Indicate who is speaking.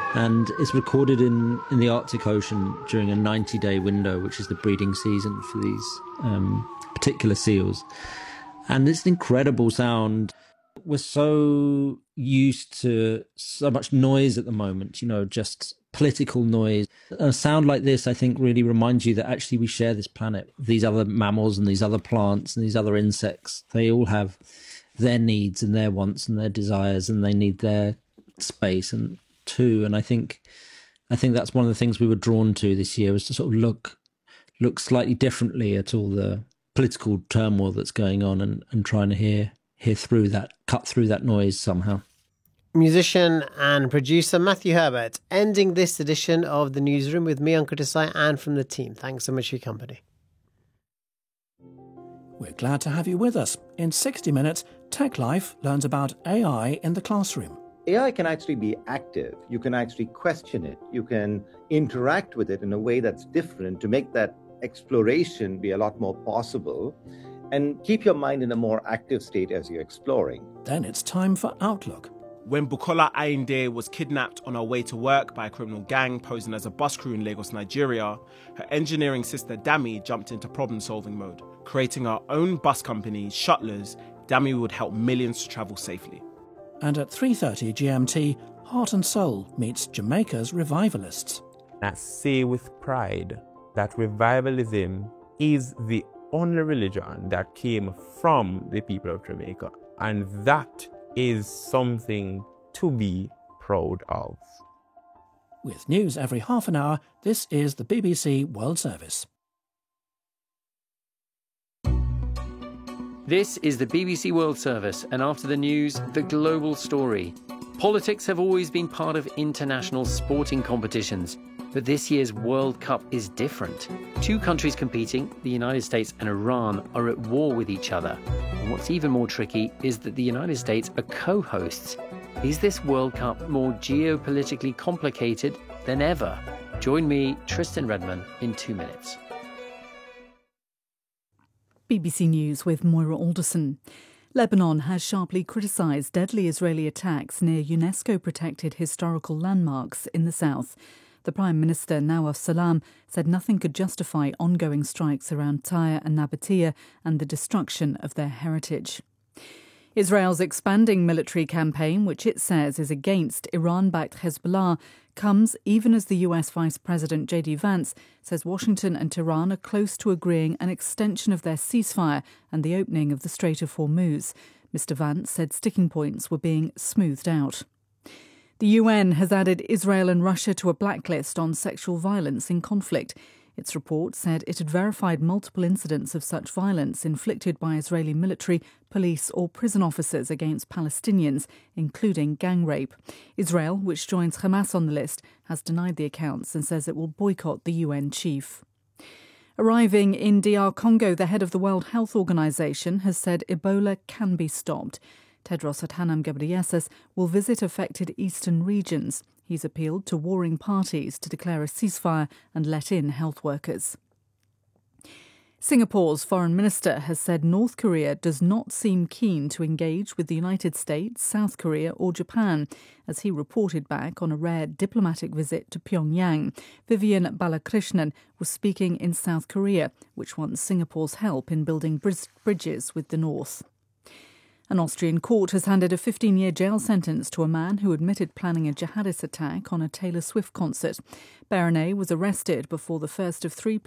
Speaker 1: And it's recorded in the Arctic Ocean during a 90-day window, which is the breeding season for these particular seals. And it's an incredible sound. We're so used to so much noise at the moment, just political noise. A sound like this, I think, really reminds you that actually we share this planet. These other mammals and these other plants and these other insects, they all have their needs and their wants and their desires, and they need their space and too. And I think that's one of the things we were drawn to this year, was to sort of look slightly differently at all the political turmoil that's going on and trying to hear through that, cut through that noise somehow.
Speaker 2: Musician and producer Matthew Herbert, ending this edition of The Newsroom with me, Ankur Desai, and from the team. Thanks so much for your company.
Speaker 3: We're glad to have you with us. In 60 minutes, Tech Life learns about AI in the classroom.
Speaker 4: AI can actually be active. You can actually question it. You can interact with it in a way that's different to make that exploration be a lot more possible and keep your mind in a more active state as you're exploring.
Speaker 3: Then it's time for Outlook.
Speaker 5: When Bukola Ayinde was kidnapped on her way to work by a criminal gang posing as a bus crew in Lagos, Nigeria, her engineering sister Dami jumped into problem-solving mode. Creating her own bus company, Shuttlers, Dami would help millions to travel safely.
Speaker 3: And at 3:30 GMT, Heart and Soul meets Jamaica's revivalists.
Speaker 6: I say with pride that revivalism is the only religion that came from the people of Jamaica, and that is something to be proud of.
Speaker 3: With news every half an hour, this is the BBC World Service.
Speaker 7: This is the BBC World Service, and after the news, the global story. Politics have always been part of international sporting competitions, but this year's World Cup is different. Two countries competing, the United States and Iran, are at war with each other. And what's even more tricky is that the United States are co-hosts. Is this World Cup more geopolitically complicated than ever? Join me, Tristan Redman, in 2 minutes.
Speaker 8: BBC News with Moira Alderson. Lebanon has sharply criticised deadly Israeli attacks near UNESCO-protected historical landmarks in the south. The Prime Minister, Nawaf Salam, said nothing could justify ongoing strikes around Tyre and Nabatea and the destruction of their heritage. Israel's expanding military campaign, which it says is against Iran-backed Hezbollah, comes even as the US Vice President J.D. Vance says Washington and Tehran are close to agreeing an extension of their ceasefire and the opening of the Strait of Hormuz. Mr. Vance said sticking points were being smoothed out. The UN has added Israel and Russia to a blacklist on sexual violence in conflict. Its report said it had verified multiple incidents of such violence inflicted by Israeli military, police or prison officers against Palestinians, including gang rape. Israel, which joins Hamas on the list, has denied the accounts and says it will boycott the UN chief. Arriving in DR Congo, the head of the World Health Organization has said Ebola can be stopped. Tedros Adhanom Ghebreyesus will visit affected eastern regions. He's appealed to warring parties to declare a ceasefire and let in health workers. Singapore's foreign minister has said North Korea does not seem keen to engage with the United States, South Korea or Japan, as he reported back on a rare diplomatic visit to Pyongyang. Vivian Balakrishnan was speaking in South Korea, which wants Singapore's help in building bridges with the North. An Austrian court has handed a 15-year jail sentence to a man who admitted planning a jihadist attack on a Taylor Swift concert. Baronet was arrested before the first of 3